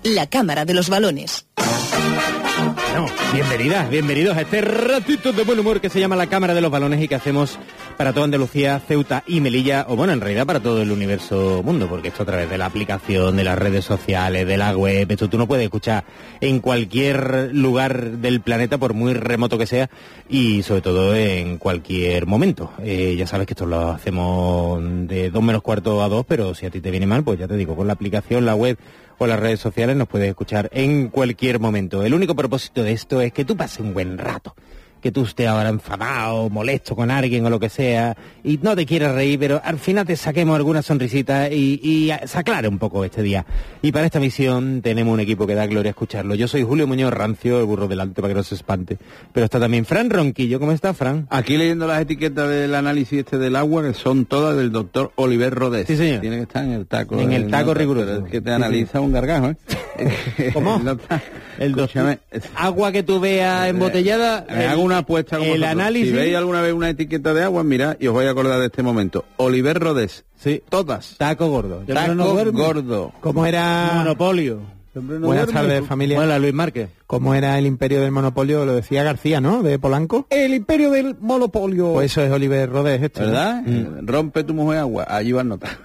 la Cámara de los Balones. Bueno, bienvenidos a este ratito de buen humor que se llama la Cámara de los Balones y que hacemos para toda Andalucía, Ceuta y Melilla, o bueno, en realidad para todo el universo mundo, porque esto a través de la aplicación, de las redes sociales, de la web, esto tú no puedes escuchar en cualquier lugar del planeta, por muy remoto que sea, y sobre todo en cualquier momento. Ya sabes que esto lo hacemos de 2 menos cuarto a 2, pero si a ti te viene mal, pues ya te digo, con la aplicación, la web o las redes sociales nos puedes escuchar en cualquier momento. El único propósito de esto es que tú pases un buen rato, que tú estés ahora enfadado, molesto con alguien o lo que sea, y no te quieres reír, pero al final te saquemos alguna sonrisita y se aclare un poco este día. Y para esta misión tenemos un equipo que da gloria escucharlo. Yo soy Julio Muñoz Rancio, el burro delante para que no se espante, pero está también Fran Ronquillo. ¿Cómo está, Fran? Aquí leyendo las etiquetas del análisis del agua, que son todas del doctor Oliver Rodés. Sí, señor. Tiene que estar en el taco. En el taco riguroso. Que te analiza un gargajo, ¿eh? ¿Cómo? El doctor. Agua que tú veas embotellada. Me hago una apuesta como el análisis. Si veis alguna vez una etiqueta de agua, mirad y os voy a acordar de este momento. Oliver Rodés. Sí. Todas. Taco gordo. Taco gordo. ¿Cómo era? Monopolio. Buenas tardes, familia. Hola, Luis Márquez. ¿Cómo era el imperio del monopolio? Lo decía García, ¿no? De Polanco. El imperio del monopolio. Pues eso es Oliver Rodés, este. ¿Verdad? Rompe tu mujer agua. Allí va a notar.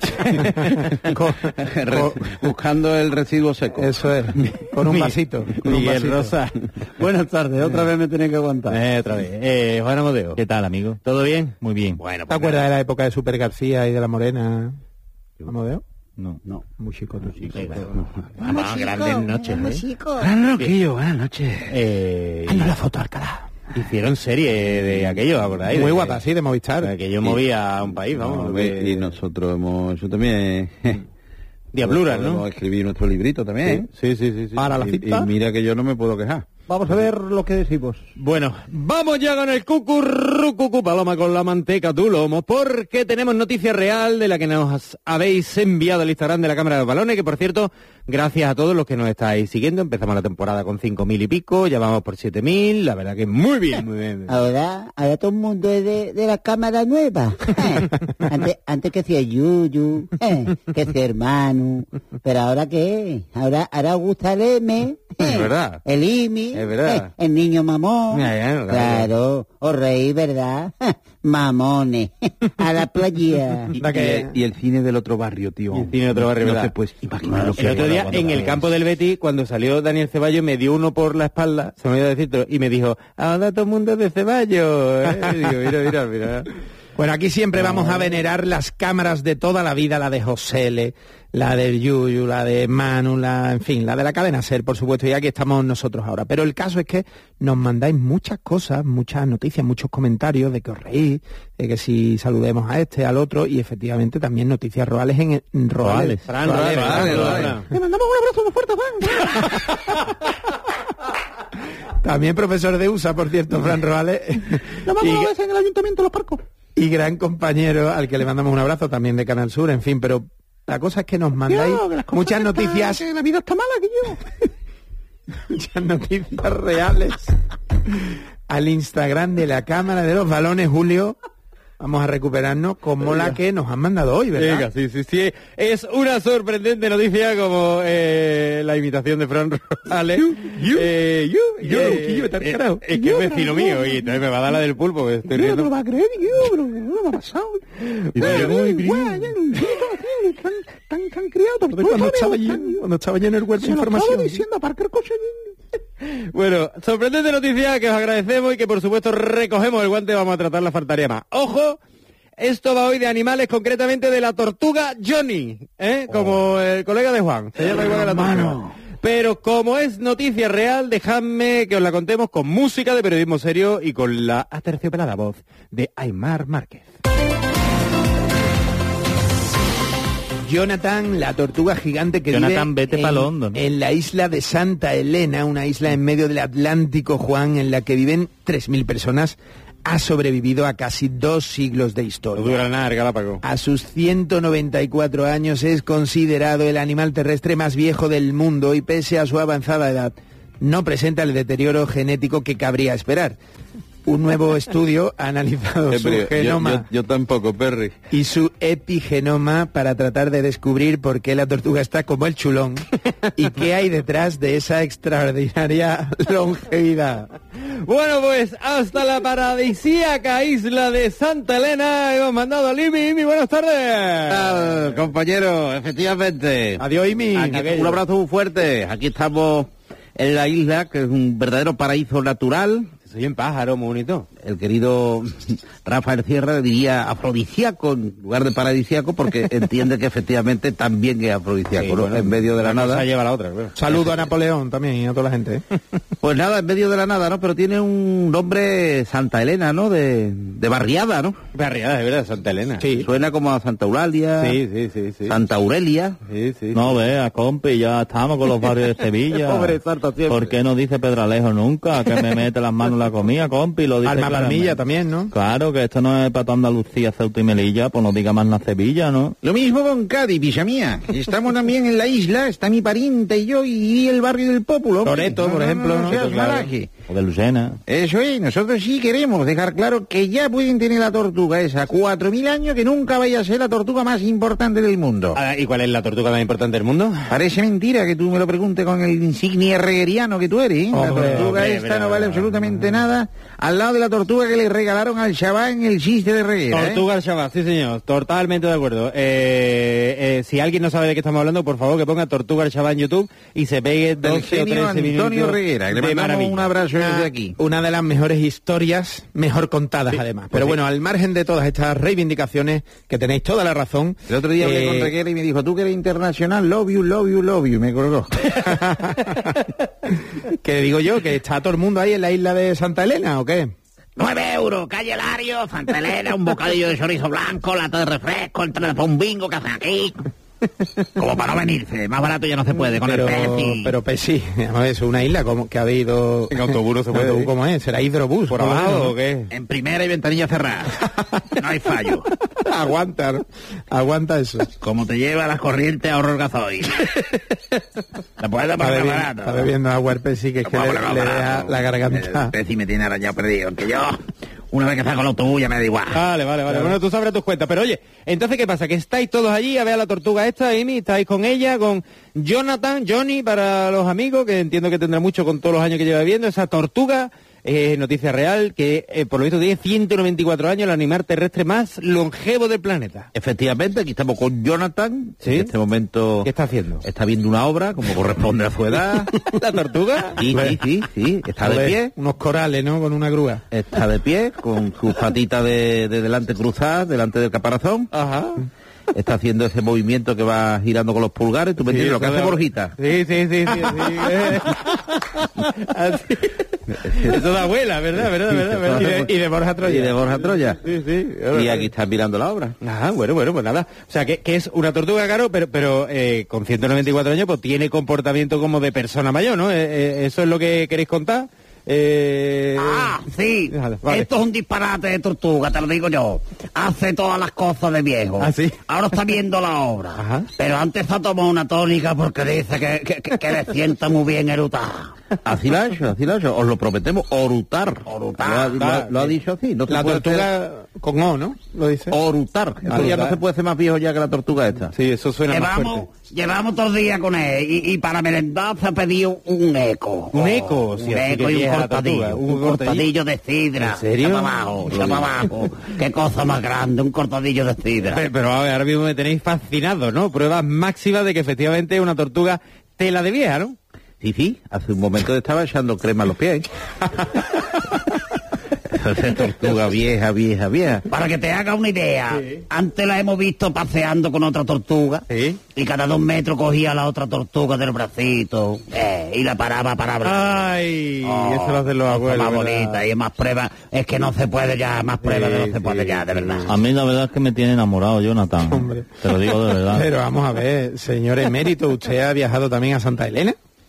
Buscando el residuo seco. Eso es. Con un vasito. Con un vasito. Rosa. Buenas tardes. Otra vez me tenéis que aguantar. Otra vez. Juan Amodeo. ¿Qué tal, amigo? ¿Todo bien? Muy bien. Bueno, ¿te acuerdas de la época de Super García y de la Morena? ¿Amodeo? No. Muy chico. Grandes noches. Gran Ronquillo, buenas noches. Haznos la foto, Alcalá. Hicieron serie de aquello, ¿acordáis? Muy guapa, sí, de Movistar. Que yo movía a un país, vamos. Y nosotros hemos hecho también... Diabluras, ¿no? Hemos escrito nuestro librito también. Sí. Para la cita. Y mira que yo no me puedo quejar. Vamos a ver lo que decimos. Bueno, vamos ya con el cucurrucucu paloma con la manteca tu lomo, porque tenemos noticia real de la que nos habéis enviado al Instagram de la Cámara de los Balones, que por cierto, gracias a todos los que nos estáis siguiendo. Empezamos la temporada con 5.000 y pico, ya vamos por 7.000, la verdad que muy bien. Ahora todo el mundo es de la cámara nueva. Antes que hacía Yuyu, que hacía hermano, pero ahora ¿qué? Ahora gusta el M, Es verdad. el IMI, Es verdad. el niño mamón. Claro. Os reí, ¿verdad? Mamones, a la playa. Y el cine del otro barrio, tío. Y el cine del otro barrio, no ¿verdad? te puedes imaginar lo que El otro día, cuando en el campo del Betis, cuando salió Daniel Ceballos, me dio uno por la espalda, se me olvidó decirlo, y me dijo, ahora todo el mundo es de Ceballos. Digo, mira. Bueno, aquí siempre vamos a venerar las cámaras de toda la vida, la de Josele, la del Yuyu, la de Manu, en fin, la de la cadena SER, por supuesto, y aquí estamos nosotros ahora. Pero el caso es que nos mandáis muchas cosas, muchas noticias, muchos comentarios de que os reís, de que si saludemos a este, al otro, y efectivamente también noticias roales en Roales. Fran Roales. Le mandamos un abrazo muy fuerte, Fran. También profesor de USA, por cierto, Fran Roales. Lo vamos a ver en el Ayuntamiento de Los Parcos. Y gran compañero al que le mandamos un abrazo también de Canal Sur, en fin, pero la cosa es que nos mandáis muchas noticias. Que la vida está mala, que yo. Muchas noticias reales al Instagram de la Cámara de los Balones, Julio. Vamos a recuperarnos como la que nos han mandado hoy, ¿verdad? Sí. Es una sorprendente noticia como la imitación de Fran Rosales. Es que es vecino mío y entonces me va a dar la del pulpo. Que estoy No riendo. lo va a creer, pero no me ha pasado. Tan criado. Cuando estaba yo en el huerto de Se lo estaba información. diciendo a Parker Coche. Bueno, sorprendente noticia que os agradecemos y que por supuesto recogemos el guante, vamos a tratarla, faltaría más. ¡Ojo! Esto va hoy de animales, concretamente de la tortuga Johnny, como el colega de Juan. Se llama igual que la tortuga. Pero como es noticia real, dejadme que os la contemos con música de periodismo serio y con la aterciopelada voz de Aimar Márquez. Jonathan, la tortuga gigante que Jonathan, vive vete pa' London, ¿no? en la isla de Santa Elena, una isla en medio del Atlántico, Juan, en la que viven 3.000 personas, ha sobrevivido a casi 2 siglos de No historia. dura nada, el Galápago. A sus 194 años es considerado el animal terrestre más viejo del mundo y pese a su avanzada edad, no presenta el deterioro genético que cabría esperar. Un nuevo estudio ha analizado su genoma yo tampoco, Perry. y su epigenoma para tratar de descubrir por qué la tortuga está como el chulón y qué hay detrás de esa extraordinaria longevidad. Bueno, pues hasta la paradisíaca isla de Santa Elena hemos mandado a Imi. Imi, buenas tardes. Compañero, efectivamente. Adiós, Imi. Un abrazo muy fuerte. Aquí estamos en la isla, que es un verdadero paraíso natural. Soy un pájaro muy bonito. El querido Rafael Sierra diría afrodisíaco en lugar de paradisíaco, porque entiende que efectivamente también es afrodisíaco, Sí, ¿no? bueno, En medio de la una cosa nada. lleva a la otra, claro. Saludo a Napoleón también y a toda la gente. Pues nada, en medio de la nada, ¿no? Pero tiene un nombre Santa Elena, ¿no? De barriada, ¿no? Barriada, de verdad, Santa Elena. Sí. Suena como a Santa Eulalia, Sí. Santa Aurelia. Sí, sí. No, vea, compi, ya estamos con los barrios de Sevilla. Pobre Sarta siempre. ¿Por qué no dice Pedralejo nunca? Que me mete las manos en la comida, compi, lo dice Alma claramente. Palmilla también, ¿no? Claro, que esto no es para toda Andalucía, Ceuta y Melilla, pues no diga más la Sevilla, ¿no? Lo mismo con Cádiz, pilla mía. Estamos también en la isla, está mi pariente y yo, y el barrio del Pópulo. Loreto, por ejemplo, No ¿no? seas Claro. malaje. O de Lucena. Eso es, nosotros sí queremos dejar claro que ya pueden tener la tortuga esa 4.000 años, que nunca vaya a ser la tortuga más importante del mundo. Ah, ¿y cuál es la tortuga más importante del mundo? Parece mentira que tú me lo preguntes con el insignia herreriano que tú eres, ¿eh? La Hombre, tortuga hombre, esta pero- no vale absolutamente nada al lado de la tortuga que le regalaron al chaval en el chiste de reguera, ¿eh? Tortuga al Shabbat, sí señor, totalmente de acuerdo. Si alguien no sabe de qué estamos hablando, por favor que ponga Tortuga al Shabbat en YouTube y se pegue 12 o Del 13 genio minutos Antonio Reguera, que le de mandamos maravilla. un abrazo desde aquí. Una de las mejores historias, mejor contadas además. Pero sí. bueno, al margen de todas estas reivindicaciones, que tenéis toda la razón. El otro día hablé con Reguera y me dijo, tú que eres internacional, love you, y me colgó. que digo yo, que está todo el mundo ahí en la isla de Santa Elena, ¿o qué? 9 euros, calle Lario, Santa Elena, un bocadillo de chorizo blanco, lata de refresco, entrada para un bingo que hacen aquí. Como para no venirse, más barato ya no se puede con el Pepsi. Pero Pepsi, a ver, es una isla como que ha habido... En autobús no se puede ir. ¿Cómo es? ¿Será hidrobús? ¿Por lo menos, abajo ¿no? o qué? En primera y ventanilla cerrada. No hay fallo. Aguanta, ¿no? Aguanta eso. Como te lleva las corrientes, ahorro el gasoil. La puedes Está pagar bebiendo, barato. está bebiendo agua el Pepsi, que es que le deja la garganta. El Pepsi me tiene arañado perdido, que yo, una vez que salgo el autobús ya me da igual. Vale. Bueno, tú sabrás tus cuentas. Pero oye, entonces, ¿qué pasa? Que estáis todos allí a ver a la tortuga esta, Amy, estáis con ella, con Jonathan, Johnny, para los amigos, que entiendo que tendrá mucho con todos los años que lleva viviendo, esa tortuga, noticia real, que por lo visto tiene 194 años, el animal terrestre más longevo del planeta. Efectivamente, aquí estamos con Jonathan, ¿Sí? en este momento ¿Qué está haciendo? está viendo una obra, como corresponde a su edad. ¿La tortuga? Sí, está de Joder, pie. Unos corales, ¿no? Con una grúa. Está de pie, con sus patitas de delante cruzadas, delante del caparazón. Ajá. Está haciendo ese movimiento que va girando con los pulgares. ¿Tú me entiendes lo que eso hace de- Borjita? Sí. Así. Eso de abuela, ¿verdad? Y de Borja Troya. Y de Borja Troya. Sí. Y aquí está mirando la obra. Ah, bueno, pues nada. O sea, que es una tortuga, claro, pero con 194 años, pues tiene comportamiento como de persona mayor, ¿no? ¿Eso es lo que queréis contar? Sí, Vale. esto es un disparate de tortuga, te lo digo yo. Hace todas las cosas de viejo. ¿Ah, sí? Ahora está viendo la obra. Ajá. Pero antes ha tomado una tónica porque dice que le sienta muy bien erutar. Así lo ha hecho. Os lo prometemos, orutar. Orutar. Lo ha dicho así. No se La puede tortuga con O, ¿no? Lo dice. hacer- Orutar. Esto ya no se puede hacer más viejo ya que la tortuga esta. Sí, eso suena más fuerte. Llevamos todo el día con él y para merendar se ha pedido un eco. ¿Un eco? Sí, Un así eco que y un vieja la cortadillo. tortuga. Un cortadillo de sidra. ¿En serio? Echa para abajo. Qué cosa más grande, un cortadillo de sidra. Pero a ver, ahora mismo me tenéis fascinado, ¿no? Pruebas máximas de que efectivamente es una tortuga tela de vieja, ¿no? Sí, hace un momento estaba echando crema a los pies. Esa tortuga vieja. Para que te haga una idea, antes la hemos visto paseando con otra tortuga Sí. y cada 2 metros cogía a la otra tortuga del bracito y la paraba para hablar. Ay, Oh, eso lo hacen los cosa abuelos. más ¿verdad? bonita y más pruebas, es que no se puede ya, más pruebas de no se puede ya, de verdad. A mí la verdad es que me tiene enamorado, Jonathan. Hombre. Te lo digo de verdad. Pero vamos a ver, señor emérito, ¿usted ha viajado también a Santa Elena?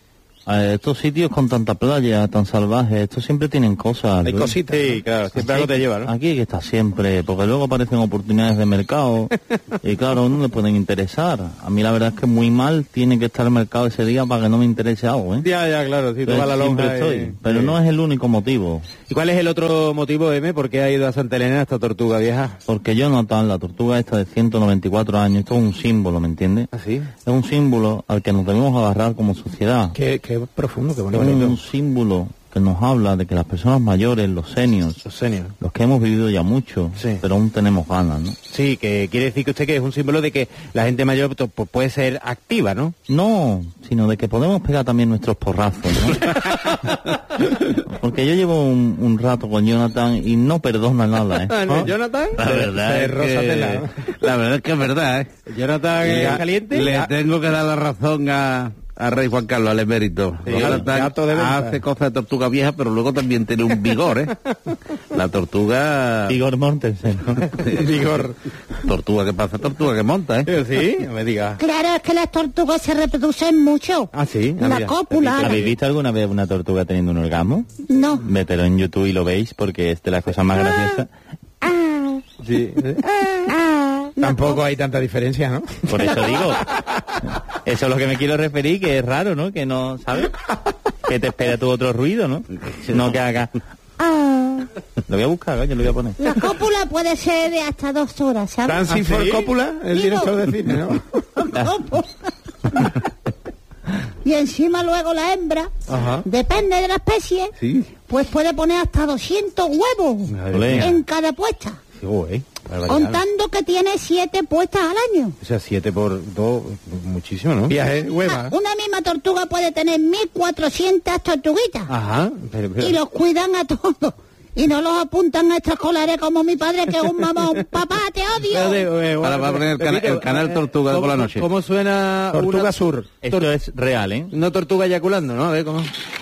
Estos sitios con tanta playa, tan salvajes, estos siempre tienen cosas. Hay ¿no? cositas. Sí, claro, siempre algo te lleva, ¿no? Aquí hay que estar siempre, porque luego aparecen oportunidades de mercado y claro, a uno le pueden interesar. A mí la verdad es que muy mal tiene que estar el mercado ese día para que no me interese algo, ¿eh? Ya, claro, sí, Entonces, toda la siempre lonja. estoy, pero no es el único motivo. ¿Y cuál es el otro motivo, M? ¿Por qué ha ido a Santa Elena esta tortuga vieja? Porque Jonathan, la tortuga esta de 194 años, esto es un símbolo, ¿me entiendes? ¿Ah, sí? Es un símbolo al que nos debemos agarrar como sociedad. Qué profundo, qué Es bonito. un símbolo que nos habla de que las personas mayores, los seniors, Los seniors. los que hemos vivido ya mucho, Sí. pero aún tenemos ganas, ¿no? Sí, que quiere decir que usted que es un símbolo de que la gente mayor pues, puede ser activa, ¿no? No, sino de que podemos pegar también nuestros porrazos, ¿no? Porque yo llevo un rato con Jonathan y no perdona nada, ¿eh? ¿No, Jonathan? La verdad, es que, la verdad es que es verdad, ¿eh? Jonathan es caliente. Le tengo que dar la razón a Rey Juan Carlos, al emérito. Sí, Jonathan gato de venta. hace cosas de tortuga vieja, pero luego también tiene un vigor, ¿eh? La tortuga... Igor Mortensen, ¿no? Vigor. Tortuga que pasa, tortuga que monta, ¿eh? Sí, no me diga. Claro, es que las tortugas se reproducen mucho. Ah, sí. Ah, La mira. cópula. ¿Habéis visto alguna vez una tortuga teniendo un orgasmo? No. Mételo en YouTube y lo veis porque es de las cosas más graciosas. Ah, Sí. ah, la Tampoco hay tanta diferencia, ¿no? Por eso digo, eso es lo que me quiero referir, que es raro, ¿no? Que no, ¿sabes? Que te espera tu otro ruido, ¿no? No que haga... ah. Lo voy a buscar, yo lo voy a poner. La cópula puede ser de hasta 2 horas, ¿sabes? Francis Ford Coppola, el Digo. director de cine, ¿no? Cópula. Y encima luego la hembra, Ajá. depende de la especie, Sí. pues puede poner hasta 200 huevos Olé. en cada puesta, Sí, güey. Barbaridad. contando que tiene 7 puestas al año. O sea, 7 por 2, muchísimo, ¿no? Viaje, hueva. Una misma tortuga puede tener 1.400 tortuguitas Ajá. y los cuidan a todos. Y no los apuntan a extraescolares como mi padre, que es un mamón. Papá, te odio. Ahora va a poner el canal Tortuga por la noche. ¿Cómo suena Tortuga una, Sur. Esto es real, ¿eh? una tortuga eyaculando, no? A ver, ¿cómo?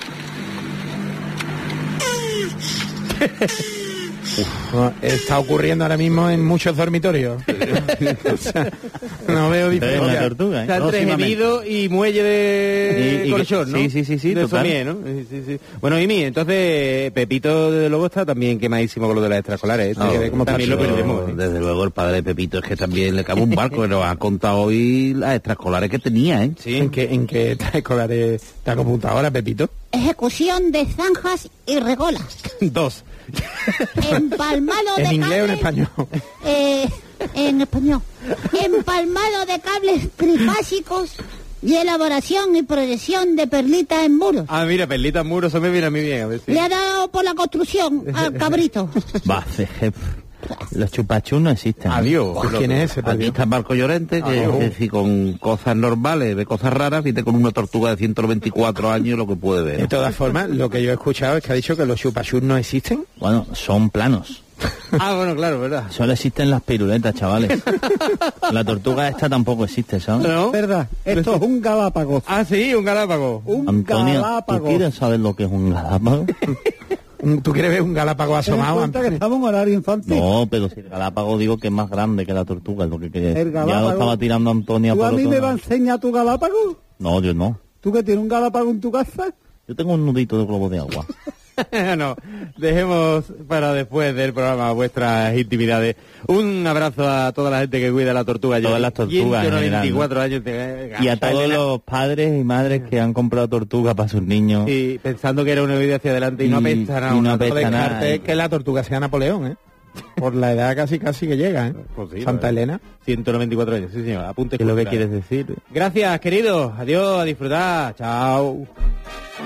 Está ocurriendo ahora mismo en muchos dormitorios. O sea, no veo Es una diferencia. tortuga, Está ¿eh? entre gemido y muelle de Y colchón, ¿no? sí, de total. somier, ¿no? Sí. Bueno, y entonces Pepito desde luego está también quemadísimo con lo de las extraescolares. ¿eh? No, Que como también lo pero, perdemos. ¿eh? desde luego el padre de Pepito es que también le cabe un barco, que nos ha contado hoy las extraescolares que tenía, ¿eh? Sí. ¿En qué escolares está computadora, Pepito? Ejecución de zanjas y regolas. 2. Empalmado de ¿En inglés o en cables, español? En español. Empalmado de cables trifásicos y elaboración y proyección de perlitas en muros. Ah, mira, perlitas muros, eso me viene a mí bien, a ver si... Le ha dado por la construcción al cabrito. Va, jefe. Los chupachus no existen. ¿no? Adiós. Pues, ¿quién es ese, por Aquí Dios? está Marco Llorente, que es decir, con cosas normales, ve cosas raras, viste con una tortuga de 124 años lo que puede ver. De todas formas, lo que yo he escuchado es que ha dicho que los chupachus no existen. Bueno, son planos. Ah, bueno, claro, ¿verdad? Solo existen las piruletas, chavales. La tortuga esta tampoco existe, ¿sabes? ¿No? Verdad, esto es un galápago. Ah, sí, un galápago. Un Antonio, ¿tú galápago. quieres saber lo que es un galápago? ¿Tú quieres ver un galápago ¿Te das asomado? cuenta que estamos en horario infantil? No, pero si el galápago digo que es más grande que la tortuga, es lo que quería decir. El Ya lo galápago. estaba tirando Antonia ¿Tú por a mí otro me vas a lado. enseñar tu galápago? No, yo no. ¿Tú que tienes un galápago en tu casa? Yo tengo un nudito de globo de agua. No, dejemos para después del programa vuestras intimidades. Un abrazo a toda la gente que cuida la tortuga. Todas las tortugas, en general, 24 años. Y a todos los padres y madres que han comprado tortuga para sus niños. Y pensando que era una vida hacia adelante y no Y- apesta nada. y no una apesta tortuga. nada. Descarte que la tortuga sea Napoleón, ¿eh? Por la edad casi que llega, ¿eh? Pues sí, Santa la verdad. Elena. 194 años, sí señor. Apunte ¿Qué es lo que cultural. quieres decir? Gracias, queridos. Adiós, a disfrutar. Chao.